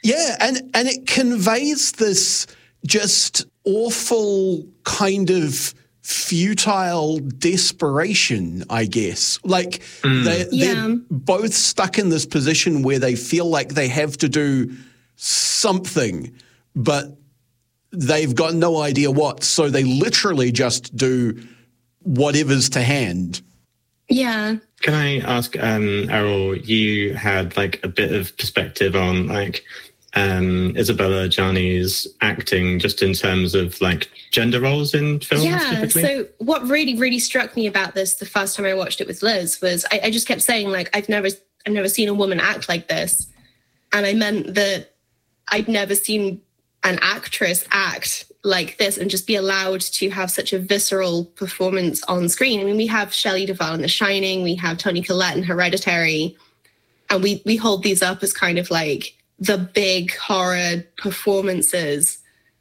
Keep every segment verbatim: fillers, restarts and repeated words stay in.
Yeah, and, and it conveys this just awful kind of futile desperation, I guess. Like mm. they, yeah. they're both stuck in this position where they feel like they have to do something, but they've got no idea what, so they literally just do whatever's to hand. Yeah. Can I ask, um, Errol, you had like a bit of perspective on like um, Isabella Adjani's acting just in terms of like gender roles in films yeah, typically? So what really, really struck me about this the first time I watched it with Liz was I, I just kept saying like, I've never, I've never seen a woman act like this. And I meant that I'd never seen an actress act like this and just be allowed to have such a visceral performance on screen. I mean, we have Shelley Duvall in The Shining, we have Toni Collette in Hereditary, and we we hold these up as kind of like the big horror performances,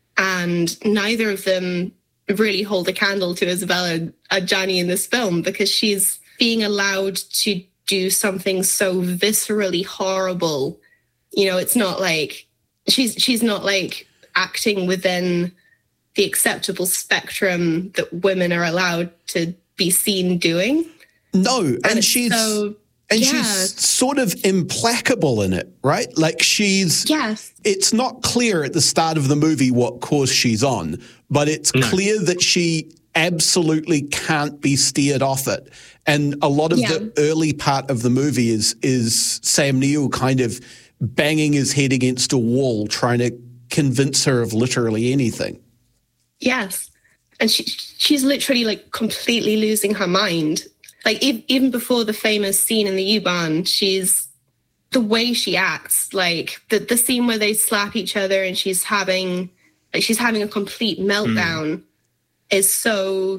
and neither of them really hold a candle to Isabella Adjani in this film because she's being allowed to do something so viscerally horrible. You know, it's not like she's she's not like acting within the acceptable spectrum that women are allowed to be seen doing. No, and, and she's so, and yeah. she's sort of implacable in it, right? Like she's yes. It's not clear at the start of the movie what course she's on, but it's no. clear that she absolutely can't be steered off it. And a lot of yeah. the early part of the movie is is Sam Neill kind of banging his head against a wall, trying to convince her of literally anything. Yes. And she she's literally like completely losing her mind. Like e- even before the famous scene in the U-Bahn, she's the way she acts, like the, the scene where they slap each other and she's having like she's having a complete meltdown mm. is so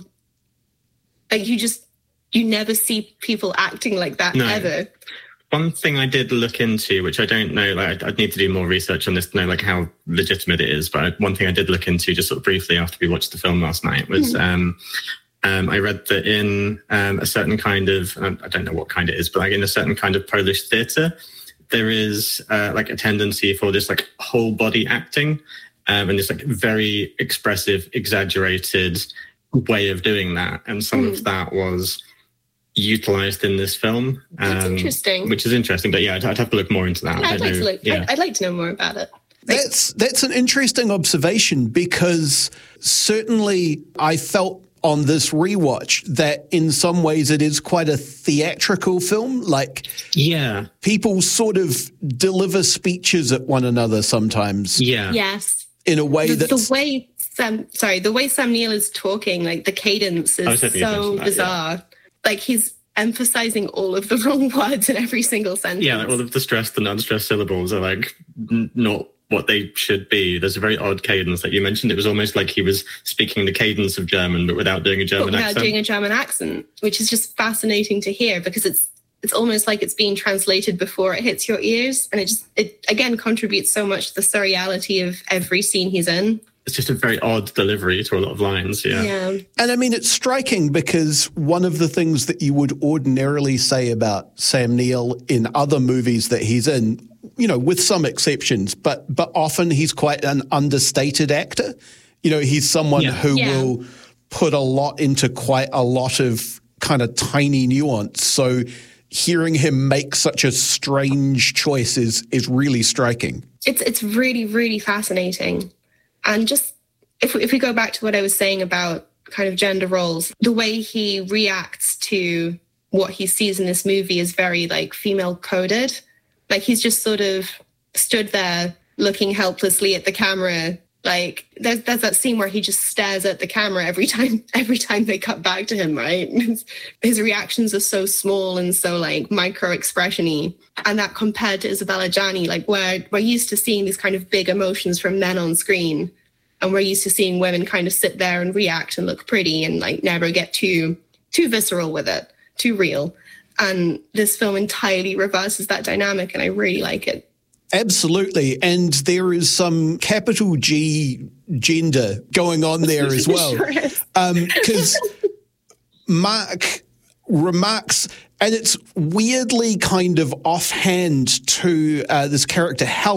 like you just you never see people acting like that no. ever. One thing I did look into, which I don't know, like I'd need to do more research on this to know like how legitimate it is. But one thing I did look into just sort of briefly after we watched the film last night was mm. um, um, I read that in um, a certain kind of, I don't know what kind it is, but like in a certain kind of Polish theatre, there is uh, like a tendency for this like whole body acting um, and this like very expressive, exaggerated way of doing that. And some mm. of that was utilised in this film. Um, That's interesting. Which is interesting, but yeah, I'd, I'd have to look more into that. Yeah, I'd, like know, to look, yeah. I'd, I'd like to know more about it. That's that's an interesting observation because certainly I felt on this rewatch that in some ways it is quite a theatrical film. Like, yeah, people sort of deliver speeches at one another sometimes. Yeah. Yes. In a way that that's... The way Sam, sorry, the way Sam Neill is talking, like the cadence is so that, bizarre. Yeah. Like he's emphasizing all of the wrong words in every single sentence. Yeah, like all of the stressed and unstressed syllables are like n- not what they should be. There's a very odd cadence that you mentioned. It was almost like he was speaking the cadence of German, but without doing a German without accent. Without doing a German accent, which is just fascinating to hear because it's it's almost like it's being translated before it hits your ears. And it just, it again contributes so much to the surreality of every scene he's in. It's just a very odd delivery to a lot of lines, yeah. yeah. And I mean, it's striking because one of the things that you would ordinarily say about Sam Neill in other movies that he's in, you know, with some exceptions, but but often he's quite an understated actor. You know, he's someone yeah. who yeah. will put a lot into quite a lot of kind of tiny nuance. So hearing him make such a strange choice is, is really striking. It's it's really, really fascinating. And just if we, if we go back to what I was saying about kind of gender roles, the way he reacts to what he sees in this movie is very like female coded. Like he's just sort of stood there looking helplessly at the camera. Like there's there's that scene where he just stares at the camera every time every time they cut back to him, right? His reactions are so small and so like micro expressiony. And that compared to Isabella Adjani, like we're we're used to seeing these kind of big emotions from men on screen. And we're used to seeing women kind of sit there and react and look pretty and like never get too too visceral with it, too real. And this film entirely reverses that dynamic, and I really like it. Absolutely. And there is some capital G gender going on there as well. Because um, Mark remarks, and it's weirdly kind of offhand to uh, this character, Helen.